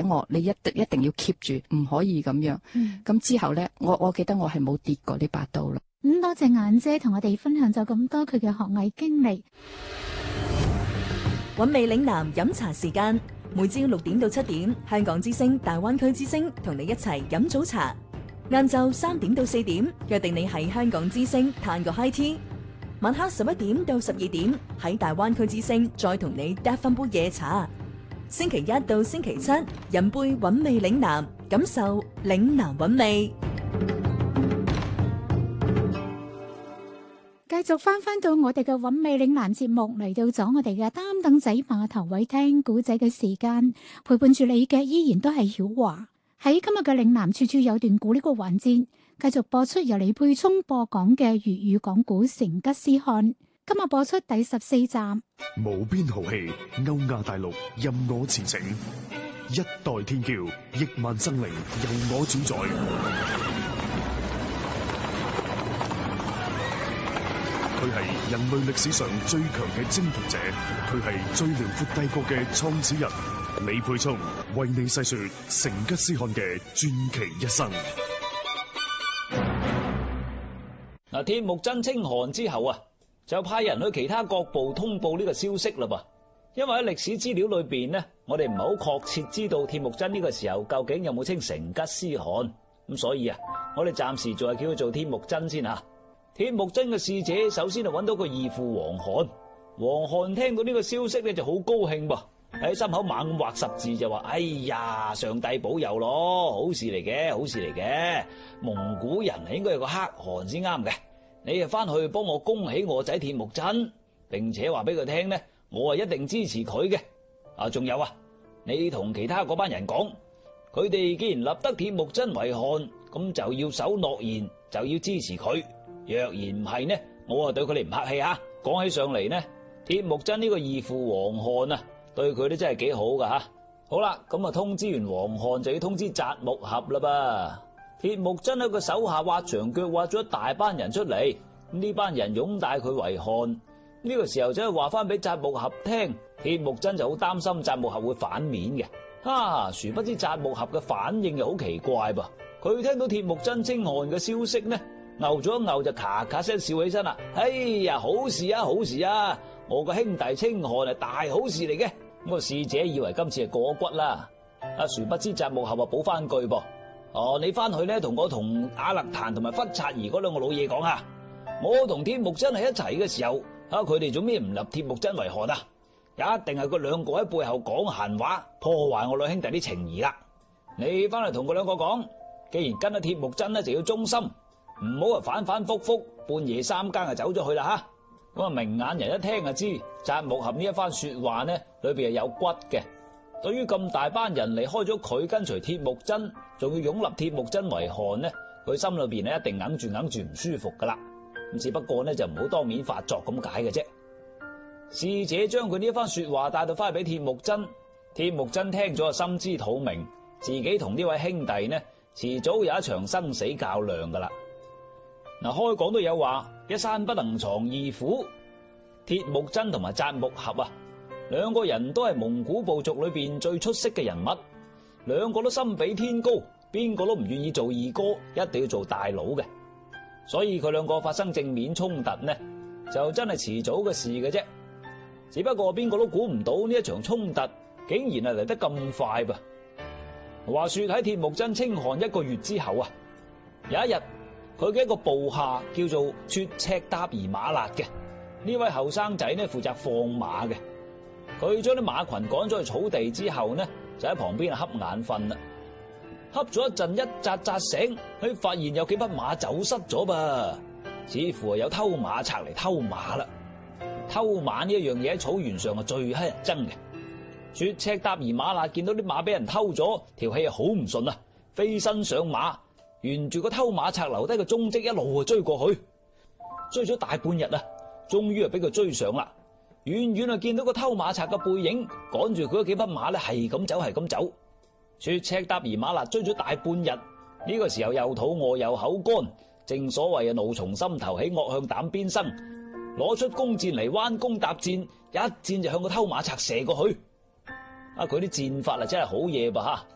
我，你一定要 keep 住，唔可以咁樣。咁之後咧，我記得我係冇跌過呢把刀啦。 多謝顏姐同我哋分享咗咁多佢嘅學藝經歷。 韻味嶺南飲茶時間，每朝6點到7點，香港之聲、大灣區之聲同你一齊飲早茶。晏晝3點到4點，約定你喺香港之聲嘆個 high tea。晚黑11點到12點，喺大灣區之聲再同你嗒翻杯夜茶。星期一到星期七，飲杯韻味嶺南，感受嶺南韻味。 繼續翻到我哋嘅韻味嶺南節目，嚟到咗我哋嘅擔凳仔碼頭位聽古仔嘅時間，陪伴住你嘅依然都係曉華。喺今日嘅嶺南處處有段古呢個環節，繼續播出由李佩聰播講嘅粵語講古《成吉思汗》。今日播出第14集。 無邊豪氣，歐亞大陸任我馳騁，一代天驕，億萬生靈由我主宰。佢係人類歷史上最強嘅征服者，佢係最遼闊帝國嘅創始人。李佩聰為你細說成吉思汗嘅傳奇一生。 嗱，鐵木真稱汗之後啊，就派人去其他各部通報呢個消息啦噃。因為喺歷史資料裏邊呢，我哋唔係好確切知道鐵木真呢個時候究竟有冇稱成吉思汗，咁所以啊，我哋暫時仲係叫佢做鐵木真先吓。鐵木真嘅使者首先就揾到個義父王罕，王罕聽到呢個消息咧就好高興噃，喺心口猛畫十字就話：哎呀，上帝保佑咯，好事嚟嘅，好事嚟嘅，蒙古人係應該有個可汗先啱嘅，你啊翻去幫我恭喜我仔鐵木真，並且話俾佢聽呢，我係一定支持佢嘅。啊，仲有啊，你同其他嗰班人講，佢哋既然立得鐵木真為汗，咁就要守諾言，就要支持佢。若然唔係呢，我啊對佢哋唔客氣吓。講起上嚟呢，鐵木真呢個義父王罕啊，對佢都真係幾好噶吓。好啦，咁啊通知完王罕，就要通知札木合啦噃。鐵木真喺個手下挖牆腳，挖咗一大班人出嚟，呢班人擁戴佢為汗。呢個時候就話翻俾札木合聽，鐵木真就好擔心札木合會反面嘅。殊不知札木合嘅反應又好奇怪噃，佢聽到鐵木真稱汗嘅消息呢，牛咗一牛就咔咔聲笑起身啦。哎呀，好事啊，好事啊！我個兄弟稱汗係大好事嚟嘅。咁個使者以為今次係過骨啦。殊不知札木合啊補翻句噃，你翻去咧同我同阿勒坦同埋忽察兒嗰兩個老嘢講下，我同鐵木真喺一齊嘅時候，佢哋做咩唔立鐵木真為汗啊？一定係佢兩個喺背後講閒話，破壞我兩兄弟啲情誼啦。你翻嚟同佢兩個講，既然跟咗鐵木真咧，就要忠心。唔好反反复复，半夜3更就走咗去啦吓。咁啊，明眼人一聽就知，札木合呢一番說話呢，裏邊係有骨嘅。對於咁大班人離開咗佢跟隨鐵木真，仲要擁立鐵木真為汗呢，佢心裏邊呢一定硬住唔舒服噶啦。咁只不過呢就唔好當面發作咁解嘅啫。使者將佢呢一番說話帶到翻去俾鐵木真，鐵木真聽咗就心知肚明，自己同呢位兄弟呢遲早有一場生死較量噶啦。嗱，開講都有話，一山不能藏二虎。鐵木真同埋札木合啊，兩個人都係蒙古部族裏邊最出色嘅人物，兩個都心比天高，邊個都唔願意做二哥，一定要做大佬嘅。所以佢兩個發生正面衝突呢，就真係遲早嘅事嘅啫。只不過邊個都估唔到呢一場衝突竟然係嚟得咁快噃。話說喺鐵木真稱汗1個月之後啊，有一日，佢嘅一個部下叫做撮赤搭兒馬勒嘅，呢位後生仔呢負責放馬嘅。佢將啲馬群趕咗去草地之後呢，就喺旁邊瞌眼瞓啦。瞌咗一陣，一扎醒，佢發現有幾匹馬走失咗噃，似乎係有偷馬賊嚟偷馬啦。偷馬呢一樣嘢喺草原上係最乞人憎嘅。撮赤搭兒馬勒見到啲馬俾人偷咗，條氣好唔順啊，飛身上馬，沿住個偷馬賊留低個蹤跡一路追過去，追咗大半日啊，終於係俾佢追上啦。遠遠啊見到個偷馬賊嘅背影，趕住佢嗰幾匹馬咧係咁走係咁走。撮赤搭兒馬勒追咗大半日，呢個時候又肚餓又口乾，正所謂啊怒從心頭起，惡向膽邊生，攞出弓箭嚟彎弓搭箭，一箭就向個偷馬賊射過去。佢啲箭法啊真係好嘢噃吓！